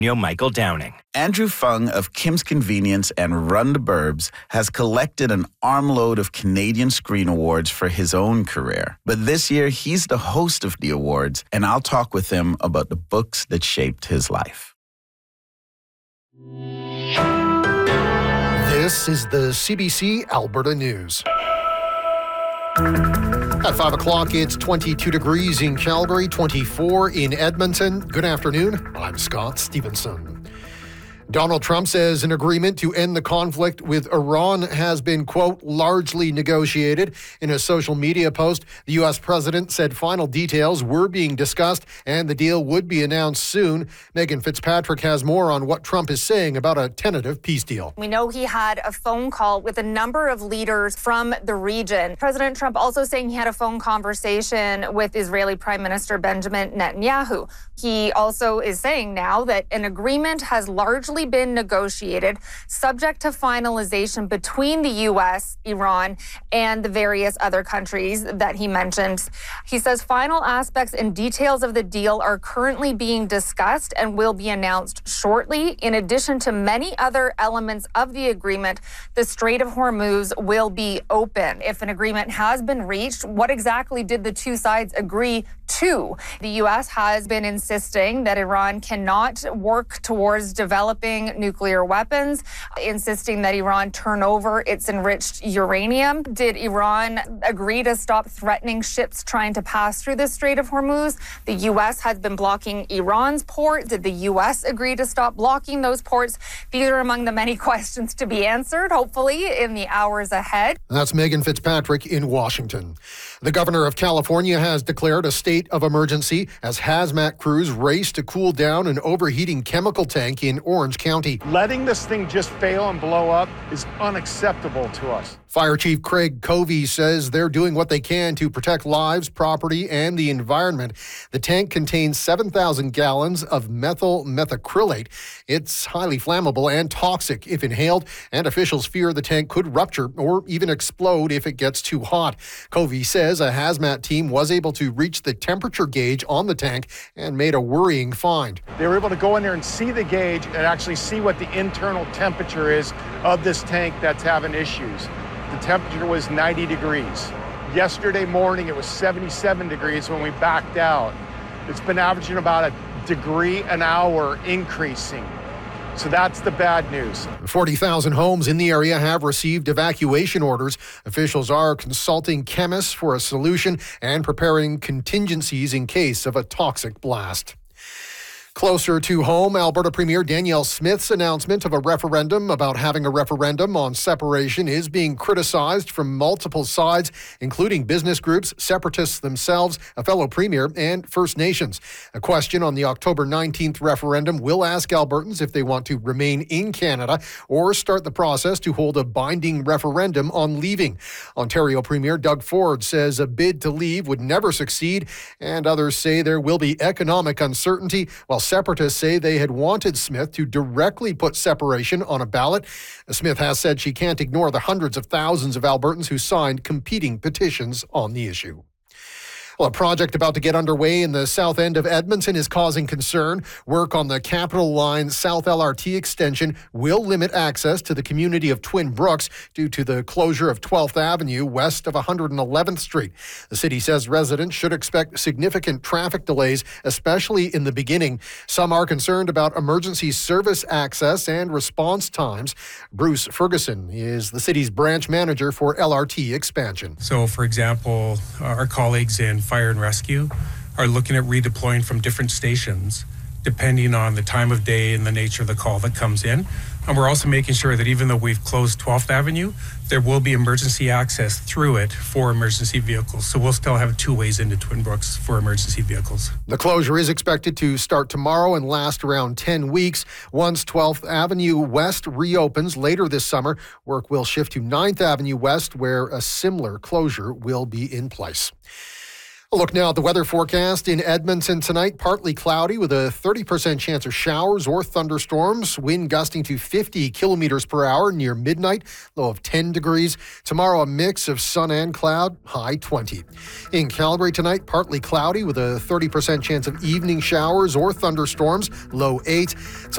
Michael Downing. Andrew Fung of Kim's Convenience and Run the Burbs has collected an armload of Canadian Screen Awards for his own career. But this year, he's the host of the awards, and I'll talk with him about the books that shaped his life. This is the CBC Alberta News. At 5 o'clock, it's 22 degrees in Calgary, 24 in Edmonton. Good afternoon. I'm Scott Stevenson. Donald Trump says an agreement to end the conflict with Iran has been, quote, largely negotiated. In a social media post, the U.S. president said final details were being discussed and the deal would be announced soon. Megan Fitzpatrick has more on what Trump is saying about a tentative peace deal. We know he had a phone call with a number of leaders from the region. President Trump also saying he had a phone conversation with Israeli Prime Minister Benjamin Netanyahu. He also is saying now that an agreement has largely been negotiated, subject to finalization between the U.S., Iran, and the various other countries that he mentioned. He says final aspects and details of the deal are currently being discussed and will be announced shortly. In addition to many other elements of the agreement, the Strait of Hormuz will be open. If an agreement has been reached, what exactly did the two sides agree to? The U.S. has been insisting that Iran cannot work towards developing nuclear weapons, insisting that Iran turn over its enriched uranium. Did Iran agree to stop threatening ships trying to pass through the Strait of Hormuz? The U.S. has been blocking Iran's port. Did the U.S. agree to stop blocking those ports? These are among the many questions to be answered, hopefully, in the hours ahead. That's Megan Fitzpatrick in Washington. The governor of California has declared a state of emergency as hazmat crews race to cool down an overheating chemical tank in Orange County. Letting this thing just fail and blow up is unacceptable to us. Fire Chief Craig Covey says they're doing what they can to protect lives, property, and the environment. The tank contains 7,000 gallons of methyl methacrylate. It's highly flammable and toxic if inhaled, and officials fear the tank could rupture or even explode if it gets too hot. Covey says a hazmat team was able to reach the temperature gauge on the tank and made a worrying find. They were able to go in there and see the gauge and actually see what the internal temperature is of this tank that's having issues. The temperature was 90 degrees. Yesterday morning, it was 77 degrees when we backed out. It's been averaging about a degree an hour increasing. So that's the bad news. 40,000 homes in the area have received evacuation orders. Officials are consulting chemists for a solution and preparing contingencies in case of a toxic blast. Closer to home, Alberta Premier Danielle Smith's announcement of a referendum about having a referendum on separation is being criticized from multiple sides, including business groups, separatists themselves, a fellow premier, and First Nations. A question on the October 19th referendum will ask Albertans if they want to remain in Canada or start the process to hold a binding referendum on leaving. Ontario Premier Doug Ford says a bid to leave would never succeed, and others say there will be economic uncertainty, while separatists say they had wanted Smith to directly put separation on a ballot. Smith has said she can't ignore the hundreds of thousands of Albertans who signed competing petitions on the issue. Well, a project about to get underway in the south end of Edmonton is causing concern. Work on the Capital Line South LRT extension will limit access to the community of Twin Brooks due to the closure of 12th Avenue west of 111th Street. The city says residents should expect significant traffic delays, especially in the beginning. Some are concerned about emergency service access and response times. Bruce Ferguson is the city's branch manager for LRT expansion. So, for example, our colleagues in Fire and Rescue are looking at redeploying from different stations depending on the time of day and the nature of the call that comes in. And we're also making sure that even though we've closed 12th Avenue, there will be emergency access through it for emergency vehicles. So we'll still have two ways into Twin Brooks for emergency vehicles. The closure is expected to start tomorrow and last around 10 weeks. Once 12th Avenue West reopens later this summer, work will shift to 9th Avenue West, where a similar closure will be in place. A look now at the weather forecast in Edmonton tonight. Partly cloudy with a 30% chance of showers or thunderstorms. Wind gusting to 50 kilometers per hour near midnight. Low of 10 degrees. Tomorrow, a mix of sun and cloud. High 20. In Calgary tonight, partly cloudy with a 30% chance of evening showers or thunderstorms. Low 8.